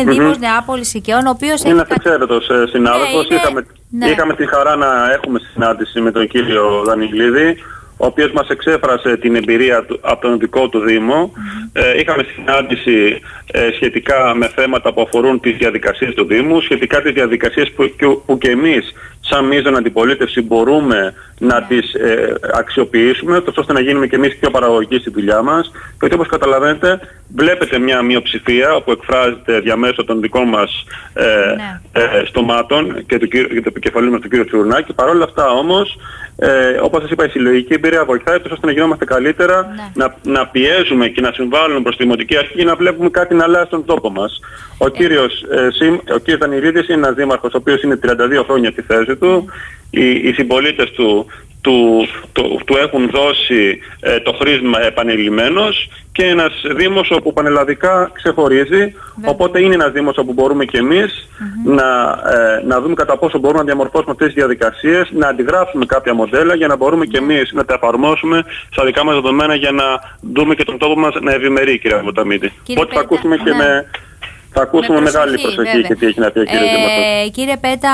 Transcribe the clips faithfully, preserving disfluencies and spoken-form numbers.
είναι mm-hmm. Δήμος Νεάπολης Οικειών, ο οποίος είναι αυθαίρετος ε, συνάδελφος. Ναι, είχαμε, ναι. είχαμε τη χαρά να έχουμε συνάντηση με τον κύριο Δανειλίδη, ο οποίος μας εξέφρασε την εμπειρία του, από τον δικό του Δήμο. Mm-hmm. Ε, είχαμε συνάντηση ε, σχετικά με θέματα που αφορούν τις διαδικασίες του Δήμου, σχετικά τις διαδικασίες που, που, που και εμείς σαν μείζον αντιπολίτευση μπορούμε να τις ε, αξιοποιήσουμε, ώστε να γίνουμε και εμείς πιο παραγωγικοί στη δουλειά μας. Γιατί όπως καταλαβαίνετε, βλέπετε μια μειοψηφία που εκφράζεται διαμέσου των δικών μας ε, ναι. ε, στομάτων και του, και του επικεφαλής μας του κ. Τσουρνάκη. Παρ' όλα αυτά όμως, ε, όπως σας είπα, η συλλογική εμπειρία βοηθάει ώστε να γινόμαστε καλύτερα, ναι. να, να πιέζουμε και να συμβάλλουμε προς τη Δημοτική Αρχή και να βλέπουμε κάτι να αλλάζει στον τόπο μας. Ο κύριος, ε, Σιμ, ο κύριος Δανειλίδης είναι ένας δήμαρχος ο οποίος είναι τριάντα δύο χρόνια στη θέση του. Οι, οι συμπολίτες του, του, του, του έχουν δώσει ε, το χρήσμα επανειλημμένος και ένας δήμος όπου πανελλαδικά ξεχωρίζει. Βέβαια. Οπότε είναι ένας δήμος όπου μπορούμε και εμείς mm-hmm. να, ε, να δούμε κατά πόσο μπορούμε να διαμορφώσουμε αυτές τις διαδικασίες, να αντιγράψουμε κάποια μοντέλα για να μπορούμε και εμείς να τα εφαρμόσουμε στα δικά μας δεδομένα για να δούμε και τον τόπο μας να ευημερεί, κύριε Βοταμίτη. Οπότε θα ακούσουμε και ναι. με... Θα ακούσουμε με μεγάλη προσοχή βέβαια. Και τι έχει να πει ο κύριος Δήμαρχος. Ε, κύριε Πέτα,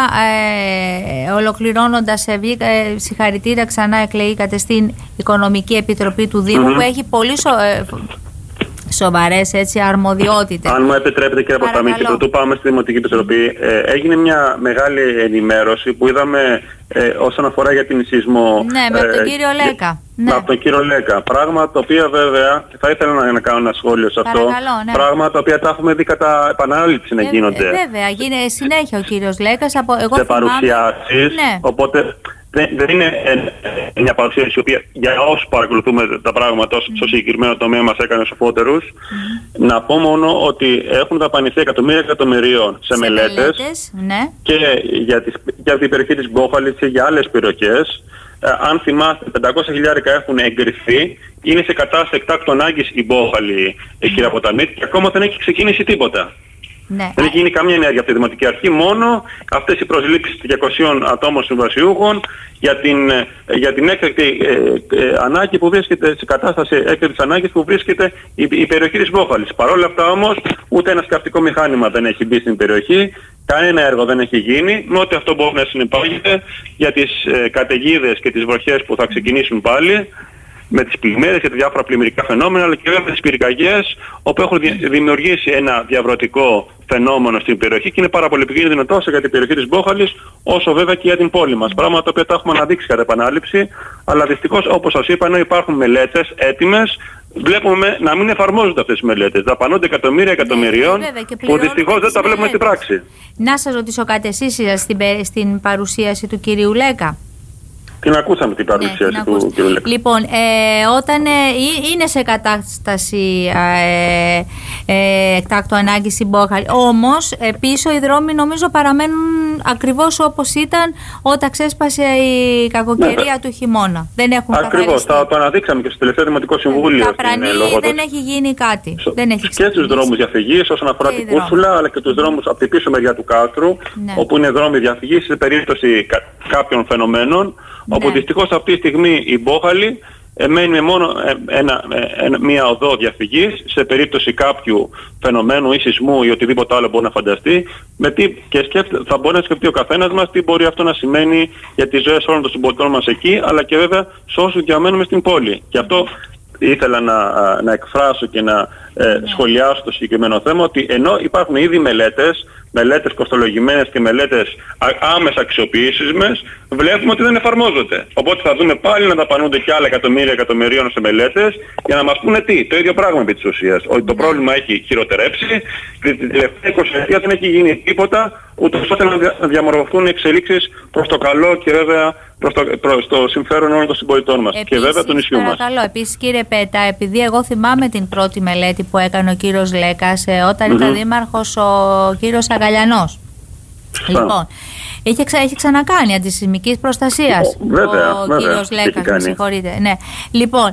ε, ολοκληρώνοντας, ε, ε, συγχαρητήρια, ξανά εκλεγήκατε στην Οικονομική Επιτροπή του Δήμου mm-hmm. που έχει πολύ σο, ε, σοβαρές έτσι, αρμοδιότητες. Αν μου επιτρέπετε, κύριε Αποσταμίτη, πρωτού πάμε στη Δημοτική Επιτροπή, ε, έγινε μια μεγάλη ενημέρωση που είδαμε ε, όσον αφορά για την σεισμό. Ναι, με τον ε, κύριο Λέκα. Ναι. Από τον κύριο Λέκα. Πράγμα τα οποία βέβαια, θα ήθελα να, να κάνω ένα σχόλιο σε αυτό. Παρακαλώ, ναι. Πράγμα τα οποία τα έχουμε δει κατά επανάληψη να γίνονται. Ε, βέβαια, γίνεται συνέχεια ο κύριος Λέκας. Από, εγώ σε θυμάμαι... παρουσιάσεις, ναι. Οπότε δεν, δεν είναι ε, μια παρουσίαση η οποία για όσους παρακολουθούμε τα πράγματα mm. στο συγκεκριμένο τομέα μας έκανε σοφότερους. Mm. Να πω μόνο ότι έχουν δαπανηθεί εκατομμύρια εκατομμυρίων σε, σε μελέτες, μελέτες ναι. και για, τις, για την περιοχή της Μπόχαλης και για άλλες περιοχές. Ε, αν θυμάστε, πεντακόσια χιλιάρικα έχουν εγκριθεί, είναι σε κατάσταση εκτάκτου ανάγκης η Μπόχαλη, mm. κύριε Αποταμίτη, και ακόμα δεν έχει ξεκινήσει τίποτα. Ναι. Δεν έχει γίνει καμία ενέργεια από τη Δημοτική Αρχή, μόνο αυτές οι προσλήψεις διακοσίων ατόμων συμβασιούχων για την, για την έκτακτη ε, ε, ανάγκη που βρίσκεται, σε κατάσταση έκτακτης ανάγκης που βρίσκεται η, η περιοχή της Μπόχαλης. Παρ' όλα αυτά όμως, ούτε ένα σκαφτικό μηχάνημα δεν έχει μπει στην περιοχή, κανένα έργο δεν έχει γίνει, με ό,τι αυτό μπορεί να συνεπάγεται για τις ε, καταιγίδες και τις βροχές που θα ξεκινήσουν πάλι, με τις πλημμύρες και τα διάφορα πλημμυρικά φαινόμενα, αλλά και βέβαια με τις πυρκαγιές, όπου έχουν δημιουργήσει ένα διαβρωτικό φαινόμενο στην περιοχή και είναι πάρα πολύ επικίνδυνο τόσο για την περιοχή της Μπόχαλης, όσο βέβαια και για την πόλη μας. Πράγματα τα οποία τα έχουμε αναδείξει κατά επανάληψη, αλλά δυστυχώς, όπως σας είπα, ενώ υπάρχουν μελέτες έτοιμες, βλέπουμε να μην εφαρμόζονται αυτές τις μελέτες. Δαπανώνται εκατομμύρια εκατομμυρίων, ναι, που δυστυχώς δεν τα βλέπουμε στην πράξη. Να σας ρωτήσω κάτι, εσείς στην, στην παρουσίαση του κυρίου Λέκα. Την ακούσαμε την παρουσίαση ναι, του κ. Λέκα. Λοιπόν, ε, όταν ε, είναι σε κατάσταση ε, ε, εκτάκτου ανάγκης η Μπόχαλη, όμως ε, πίσω οι δρόμοι νομίζω παραμένουν ακριβώς όπως ήταν όταν ξέσπασε η κακοκαιρία ναι, του χειμώνα. Δεν έχουν καθαριστεί. Ακριβώς, το αναδείξαμε και στο τελευταίο Δημοτικό Συμβούλιο. Τα πρανή δεν έχει γίνει κάτι. So, δεν έχει και στους δρόμους διαφυγής όσον αφορά την Κούρσουλα, αλλά και τους δρόμους από την πίσω μεριά του Κάστρου, ναι, όπου είναι δρόμοι διαφυγής σε περίπτωση κα, κάποιων φαινομένων. Όπου ναι, δυστυχώς αυτή τη στιγμή η Μπόχαλη ε, μένει με μόνο ε, ένα, ε, μία οδό διαφυγής σε περίπτωση κάποιου φαινομένου ή σεισμού ή οτιδήποτε άλλο μπορεί να φανταστεί, με τι, και σκέφτε, θα μπορεί να σκεφτεί ο καθένας μας τι μπορεί αυτό να σημαίνει για τις ζωές όλων των συμπολιτών μας εκεί, αλλά και βέβαια σε όσους διαμένουμε στην πόλη. Και αυτό ήθελα να, να εκφράσω και να ε, σχολιάσω το συγκεκριμένο θέμα, ότι ενώ υπάρχουν ήδη μελέτες, μελέτες κοστολογημένες και μελέτες άμεσα αξιοποιήσιμες, βλέπουμε ότι δεν εφαρμόζονται. Οπότε θα δούμε πάλι να δαπανούνται και άλλα εκατομμύρια εκατομμυρίων σε μελέτες για να μας πούνε τι, το ίδιο πράγμα επί της ουσίας. Ότι το πρόβλημα έχει χειροτερέψει και την τελευταία εικοσαετία δεν έχει γίνει τίποτα, ούτως ώστε να διαμορφωθούν οι εξελίξεις προς το καλό και βέβαια προς το, προς το συμφέρον όλων των συμπολιτών μας. Επίσης, και βέβαια του νησιού μας. Παρακαλώ, επίσης κύριε Πέτα, επειδή εγώ θυμάμαι την πρώτη μελέτη που έκανε ο κύριος Λέκας ε, όταν mm-hmm. ήταν δήμαρχος ο κύριος Αγκαλιανός. Λοιπόν, έχει, ξα, έχει ξανακάνει αντισυσμικής προστασίας βέβαια, ο βέβαια, κύριος Λέκας, με συγχωρείτε. Ναι. Λοιπόν,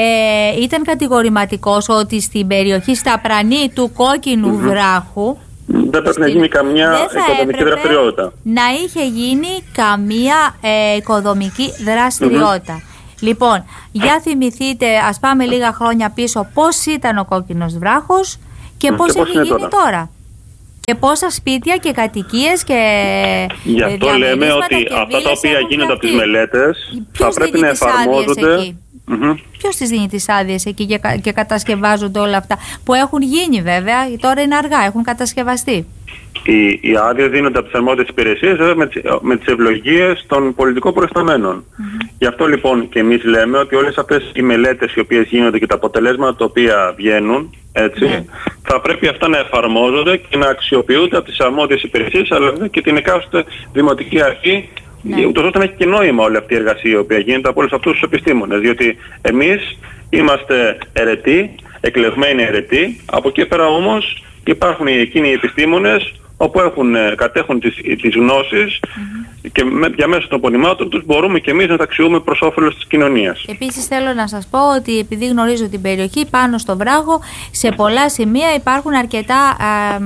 ε, ήταν κατηγορηματικός ότι στην περιοχή, στα πρανή του Κόκκινου mm-hmm. Βράχου, δεν πρέπει να γίνει καμία οικοδομική δραστηριότητα. Να είχε γίνει καμία ε, οικοδομική δραστηριότητα. Mm-hmm. Λοιπόν, για θυμηθείτε, ας πάμε λίγα χρόνια πίσω, πώς ήταν ο Κόκκινος Βράχος και πώς, και πώς έχει γίνει τώρα. τώρα. Και πόσα σπίτια και κατοικίες και γι' αυτό λέμε ότι αυτά τα οποία γίνονται από τις μελέτες θα πρέπει να εφαρμόζονται. Mm-hmm. Ποιος τις δίνει τις άδειες εκεί και, και κατασκευάζονται όλα αυτά που έχουν γίνει, βέβαια, τώρα είναι αργά, έχουν κατασκευαστεί. Οι, οι άδειες δίνονται από τις αρμόδιες υπηρεσίες, βέβαια, με, με τις ευλογίες των πολιτικών προϊσταμένων. Mm-hmm. Γι' αυτό λοιπόν και εμείς λέμε ότι όλες αυτές οι μελέτες οι οποίες γίνονται και τα αποτελέσματα τα οποία βγαίνουν, έτσι, mm-hmm. θα πρέπει αυτά να εφαρμόζονται και να αξιοποιούνται από τις αρμόδιες υπηρεσίες, αλλά και την εκάστοτε δημοτική αρχή, ναι. ούτως ώστε να έχει και νόημα όλη αυτή η εργασία η οποία γίνεται από όλους αυτούς τους επιστήμονες. Διότι εμείς είμαστε αιρετοί, εκλεγμένοι αιρετοί, από εκεί πέρα όμως υπάρχουν εκείνοι οι επιστήμονες όπου έχουν, κατέχουν τις, τις γνώσεις mm-hmm. και με, για μέσω των απονημάτων τους μπορούμε και εμείς να τα αξιούμε προς όφελος της κοινωνίας. Επίσης θέλω να σας πω ότι επειδή γνωρίζω την περιοχή, πάνω στο Βράγο σε πολλά σημεία υπάρχουν αρκετά α,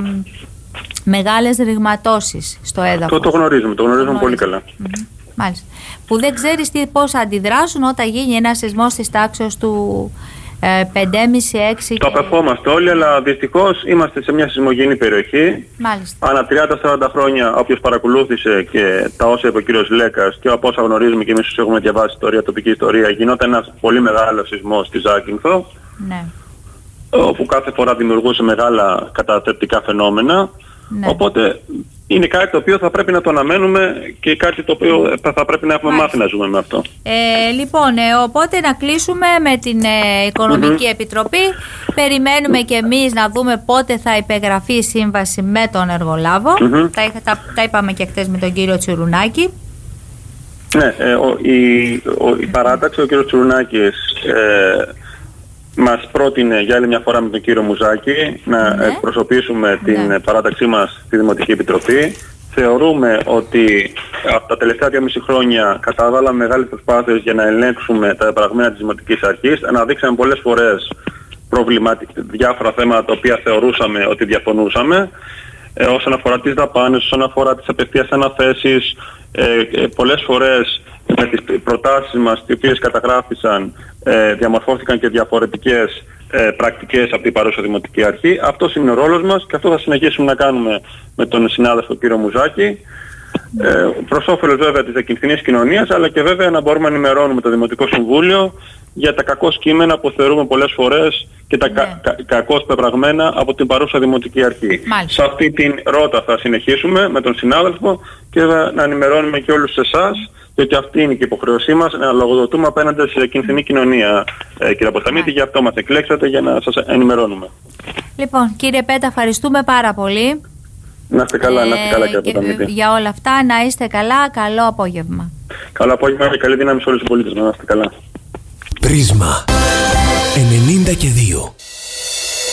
μεγάλες ρηγματώσεις στο έδαφος. Το, το γνωρίζουμε, το γνωρίζουμε το πολύ καλά. Mm-hmm. Μάλιστα. Που δεν ξέρεις τι, πώς αντιδράσουν όταν γίνει ένα σεισμός της τάξης του ε, πέντε κόμμα πέντε έξι. Το και... απευθόμαστε όλοι, αλλά δυστυχώς είμαστε σε μια σεισμογενή περιοχή. Μάλιστα. Ανά τριάντα σαράντα χρόνια, όποιος παρακολούθησε και τα όσα είπε ο κύριος Λέκας και από όσα γνωρίζουμε και εμείς τους έχουμε διαβάσει ιστορία, τοπική ιστορία, γινόταν ένας πολύ μεγάλος σεισμός στη Ζάκυνθο. Ναι. Όπου κάθε φορά δημιουργούσε μεγάλα καταστρεπτικά φαινόμενα. Ναι. Οπότε είναι κάτι το οποίο θα πρέπει να το αναμένουμε και κάτι το οποίο θα πρέπει να έχουμε μάθει να ζούμε με αυτό. Ε, λοιπόν, ε, οπότε να κλείσουμε με την ε, Οικονομική mm-hmm. Επιτροπή. Περιμένουμε και εμείς να δούμε πότε θα υπεγραφεί η σύμβαση με τον εργολάβο. Mm-hmm. Τα, τα, τα είπαμε και χτες με τον κύριο Τσουρουνάκη. Ναι, ε, ο, η, ο, η παράταξη, ο κύριος Τσουρουνάκης ε, μας πρότεινε για άλλη μια φορά με τον κύριο Μουζάκη να ναι. εκπροσωπήσουμε την ναι. παράταξή μας στη Δημοτική Επιτροπή. Θεωρούμε ότι από τα τελευταία δυόμιση χρόνια καταβάλαμε μεγάλες προσπάθειες για να ελέγξουμε τα πραγμένα της Δημοτικής Αρχής. Αναδείξαμε πολλές φορές διάφορα θέματα τα οποία θεωρούσαμε ότι διαφωνούσαμε. Ε, όσον αφορά τις δαπάνες, όσον αφορά τις απευθείας αναθέσεις, ε, ε, πολλές φορές με τις προτάσεις μας, οι οποίες καταγράφησαν, ε, διαμορφώθηκαν και διαφορετικές ε, πρακτικές από την παρούσα Δημοτική Αρχή. Αυτός είναι ο ρόλος μας και αυτό θα συνεχίσουμε να κάνουμε με τον συνάδελφο κύριο Μουζάκη. Ε, προς όφελος βέβαια της διακινηθινής κοινωνίας, αλλά και βέβαια να μπορούμε να ενημερώνουμε το Δημοτικό Συμβούλιο για τα κακώς κείμενα που θεωρούμε πολλές φορές και τα ναι. κα, κα, κακώς πεπραγμένα από την παρούσα Δημοτική Αρχή. Μάλιστα. Σε αυτή την ρότα θα συνεχίσουμε με τον συνάδελφο και να ενημερώνουμε και όλους εσάς, διότι αυτή είναι και η υποχρεωσή μας, να λογοδοτούμε απέναντι στη διακινηθινή κοινωνία. Ε, κύριε Αποσταμίτη, γι' αυτό μας εκλέξατε, για να σας ενημερώνουμε. Λοιπόν, κύριε Πέτα, ευχαριστούμε πάρα πολύ. Να είστε καλά, να είστε καλά κύριε Αποσταμίτη. Για όλα αυτά, να είστε καλά, καλό απόγευμα. Καλό απόγευμα και καλή δύναμη σε όλους τους πολίτες μας, να είστε καλά. Πρίσμα ενενήντα και δύο.